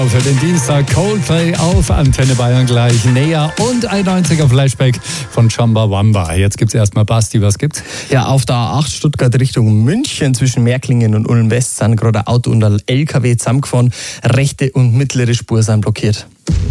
Für den Dienstag Coldplay auf Antenne Bayern gleich näher und ein 90er Flashback von Chumbawamba. Jetzt gibt's erstmal Basti, was gibt's? Ja, auf der A8 Stuttgart Richtung München zwischen Märklingen und Ulm West sind gerade ein Auto und ein LKW zusammengefahren. Rechte und mittlere Spur sind blockiert.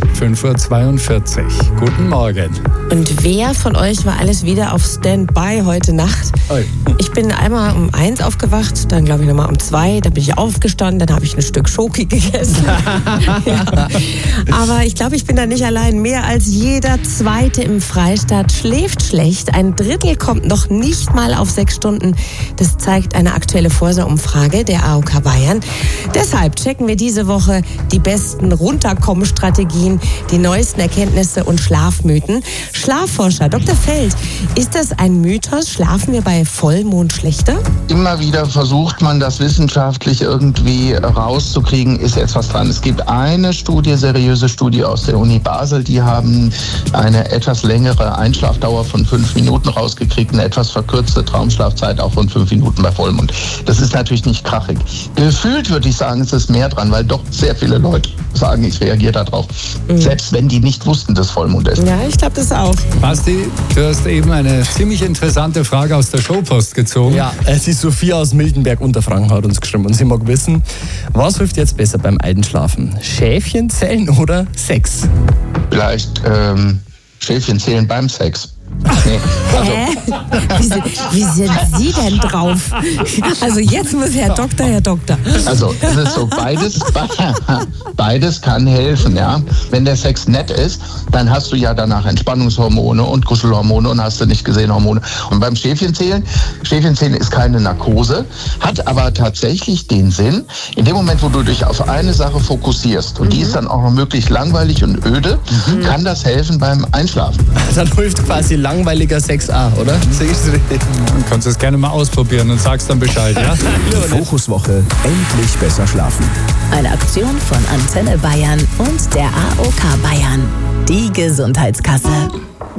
5:42 Uhr. Guten Morgen. Und wer von euch war alles wieder auf Standby heute Nacht? Oi. Ich bin einmal um 1 aufgewacht, dann glaube ich nochmal um 2, dann bin ich aufgestanden, dann habe ich ein Stück Schoki gegessen. Ja. Aber ich glaube, ich bin da nicht allein. Mehr als jeder Zweite im Freistaat schläft schlecht. Ein Drittel kommt noch nicht mal auf 6 Stunden. Das zeigt eine aktuelle Forsa-Umfrage der AOK Bayern. Deshalb checken wir diese Woche die besten Runterkommen-Strategien, die neuesten Erkenntnisse und Schlafmythen. Schlafforscher Dr. Feld, ist das ein Mythos? Schlafen wir bei Vollmond schlechter? Immer wieder versucht man, das wissenschaftlich irgendwie rauszukriegen, ist jetzt was dran. Es gibt eine Studie, seriöse Studie aus der Uni Basel, die haben eine etwas längere Einschlafdauer von 5 Minuten rausgekriegt, eine etwas verkürzte Traumschlafzeit auch von 5 Minuten bei Vollmond. Das ist natürlich nicht krachig. Gefühlt würde ich sagen, es ist mehr dran, weil doch sehr viele Leute sagen, ich reagiere darauf. Selbst wenn die nicht wussten, dass Vollmond ist. Ja, ich glaube das auch. Basti, du hast eben eine ziemlich interessante Frage aus der Showpost gezogen. Ja, es ist Sophia aus Miltenberg-Unterfranken hat uns geschrieben und sie mag wissen, was hilft jetzt besser beim Einschlafen? Schäfchen zählen oder Sex? Vielleicht Schäfchen zählen beim Sex. Nee, also, Wie sind Sie denn drauf? Also jetzt muss Herr Doktor. Also es ist so, beides kann helfen, ja. Wenn der Sex nett ist, dann hast du ja danach Entspannungshormone und Kuschelhormone und hast du nicht gesehen Hormone. Und beim Schäfchenzählen ist keine Narkose, hat aber tatsächlich den Sinn, in dem Moment, wo du dich auf eine Sache fokussierst und die ist dann auch noch möglichst langweilig und öde, kann das helfen beim Einschlafen. Dann hilft quasi langweiliger Sex auch, oder? Du kannst es gerne mal ausprobieren und sagst dann Bescheid, ja? Fokuswoche, endlich besser schlafen. Eine Aktion von Antenne Bayern und der AOK Bayern. Die Gesundheitskasse.